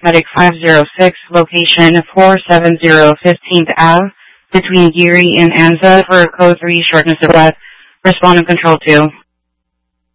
Medic 506, location 470 15th Ave, between Geary and Anza for code 3 shortness of breath. Respondent control 2.